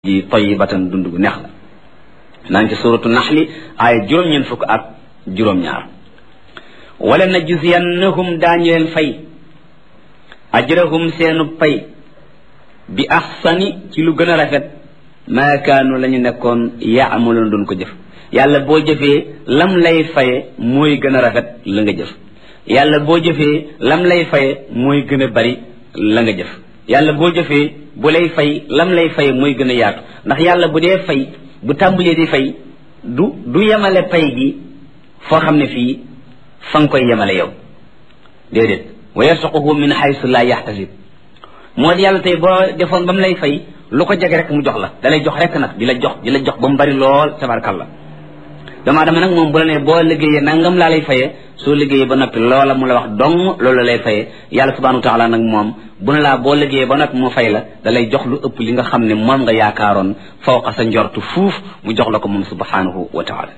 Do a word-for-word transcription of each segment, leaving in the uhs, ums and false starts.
ji tayyibatan dund gu neex la naan ci suratu naxli aaya juróom-ñeent fukk ak juróom-ñaar wala najziyannahum daañu leen fay ajrahum seenu pay bi axsani ci lu gën a rafet maa kaanu la ñu nekkoon yaamaloon doon ko jëf yàlla boo jëfee lam lay faye mooy gën a rafet la nga jëf yàlla boo jëfee lam lay faye mooy gën a bari la nga jëf yàlla boo jëfee bu lay fay lam lay fay mooy gën a yaatu ndax yàlla bu dee fay bu tàmbalee di fay du du yemale pay gi foo xam ne fii fa nga koy yemale yow déedéet wa yarsuquhu min haythu la yahtasib moo di yàlla tey boo defoon ba mu lay fay lu ko jege rek mu jox la da lay jox rek nag di la jox di la jox ba mu bari lool tabarkalla dama dama nag moom bu la ne boo liggéeyee nangam laa lay fayee soo liggéeyee ba noppi loola mu la wax dong loolu lay fayee yàlla subhanahu wa taala nag moom bu ne laa boo liggéeyee ba noppi mu fay la da lay jox lu ëpp li nga xam ne moom nga yaakaaroon fawqa sa njortu fuuf mu jox la ko moom subhanahu wa taala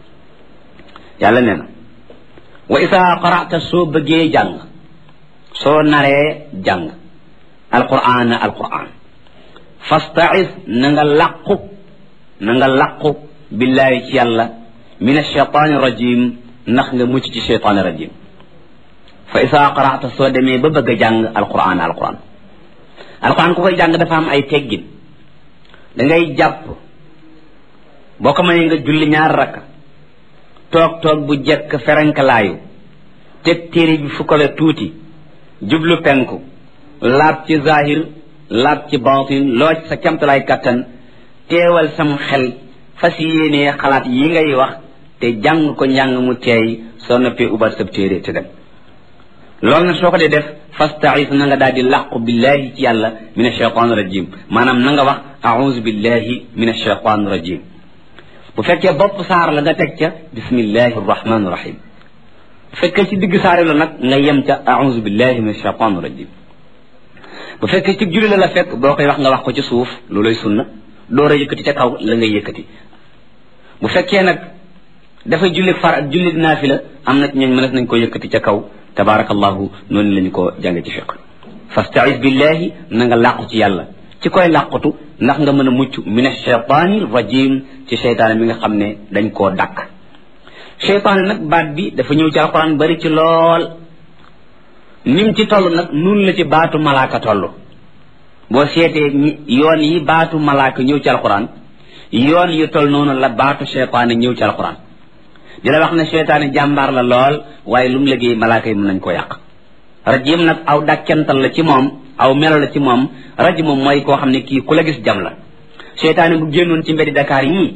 yàlla nee na wa isaa qara'ta soo bëggee jàng soo naree jàng alquran alquran fasta'iz na nga làqu na nga làqu billaahi ci yàlla min alcheytaani rajim ndax nga mucc ci cheytaani rajim fa isaa qara'ta soo demee ba bëgg a jàng alquran alquran alquran ku koy jàng dafa am ay teggin dangay jàpp boo ko mënee nga julli ñaar rakka toog toog bu jekk ferenkalaayu teg téere bi fu kowe tuuti jublu penku laab ci zahir laab ci baatin loo ci sa camtalaay kattan teewal sam xel fas yéenee xalaat yi ngay wax te jàng ko njàng mu teey soo noppee ubat sab téere te dem loolu nag soo ko dee def fasta'iz na nga daal di làqu billahi ci yàlla min ash-shaytan rajim maanaam na nga wax a'udhu billahi min ash-shaytan rajim bu fekkee bopp saar la nga teg ca bismillahi rahmani rahim bu fekkee ci digg saar la nag nga yem ca a'udhu billahi min ash-shaytan rajim bu fekkee ci julli la la fekk boo koy wax nga wax ko ci suuf looloy sunna door a yëkkati ca kaw la ngay yëkkati bu fekkee nag dafay julli far ak julli naafila am na ci ñooñ mënees nañ ko yëkkati ca kaw tabarakallahu noonu lañu ko jànge ci fiqh fasta'iz billahi na nga làqu ci yàlla ci koy làqutu ndax nga mën a mucc min ash-shaytaani rajim ci seytaane mi nga xam ne dañ koo dàkk seytaane nag baat bi dafa ñëw ci alquran bari ci lool nim ci toll nag nun la ci baatu malaaka toll boo seetee yoon yi baatu malaaka ñëw ci alquran yoon yu toll noonu la baatu seytaane ñëw ci alquran di la wax ne seytaane jàmbaar la lool waaye lu mu liggéey malaaka yi mën nañ ko yàq rajim nag aw dàkkental la ci moom aw melo la ci moom rajim moom mooy koo xam ne kii ku la gis jam la seytaane bu génnoon ci mbeddi Dakar yii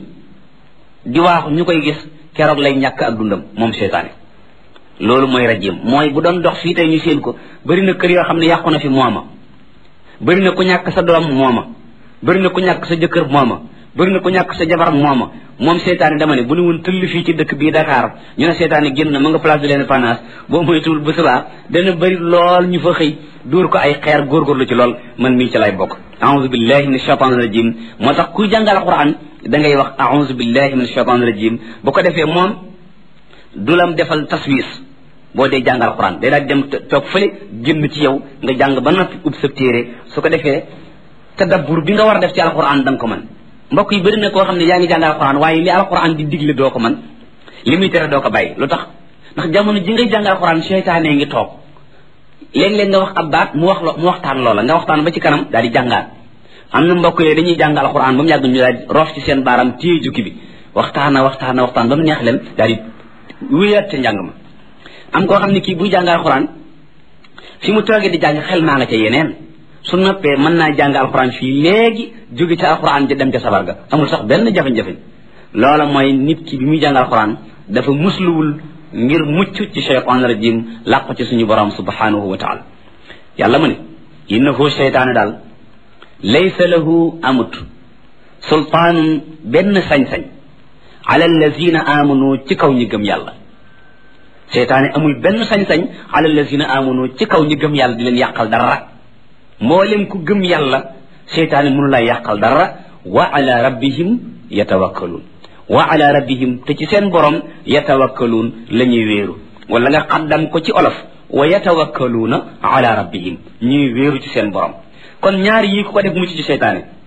di waaxu ñu koy gis keroog lay ñàkk ak dundam moom seytaane loolu mooy rajim mooy bu doon dox fii tey ñu seen ko bëri na kër yoo xam ne yàqu na fi mooma bëri na ku ñàkk sa doom mooma bëri na ku ñàkk sa jëkkër mooma bëri na ku ñàkk sa jabar mooma moom seytaane dama ne bu ne woon tëll fii ci dëkk bii Dakar ñu ne seytaane génn na ma nga place de l'Indépendance boo moytuwul bu subaa dana bëri lool ñu fa xëy dóor ko ay xeer góorgóorlu ci lool man mii ci lay bokk a'udhu billahi minash shaitanir rajim moo tax kuy jàngal alquran da ngay wax a'udhu billahi minash shaitanir rajim bu ko defee moom du lam defal taswis boo dee jàngal alquran day daal dem toog fële génn ci yow nga jàng ba noppi ub sa téere su ko defee tadabbur bi nga war a def ci alquran da nga ko mën mbokk yi bëri na koo xam ne yaa ngi jàng alquran waaye li alquran di digle doo ko man li muy tere doo ko bàyyi lu tax ndax jamono ji ngay jàng alquran seytaane ngi toog léeg-léeg nga wax ab baat mu wax lo mu waxtaan loola nga waxtaan ba ci kanam daal di jàngaat am na mbokk yooyu dañuy jàng alquran ba mu yàgg ñu daal di roof ci seen baaram téye jukki bi waxtaana waxtaana waxtaan ba mu neex leen daal di wéyaat ca njàng ma am koo xam ne kii buy jàng alquran fi mu toogee di jàng xel maa nga ca yeneen su noppee mën naa jàng alquran fii léegi jóge ca alquran ja dem ca sabar ga amul sax benn jafe-jafe loola mooy nit ki bi muy jàng alquran dafa musluwul ngir mucc ci shaytaan rajim làqu ci suñu borom subhanahu wa taala yàlla mu ne innahu shaytaane daal laysa lahu amut sultaanun benn sañ-sañ ala allazina amanu ci kaw ñi gëm yàlla shaytaane amul benn sañ-sañ ala allazina amanu ci kaw ñi gëm yàlla di leen yàqal dara mboolem ku gëm yàlla seytaane mënu laa yàqal dara wa ala rabbihim yatawakkaluun wa ala rabbihim te ci seen borom yatawakkaluun la ñuy wéeru wala nga xaddam ko ci olof wa yatawakkaluuna ala rabbihim ñuy wéeru ci seen borom kon ñaar yii ku ko def mucc ci seytaane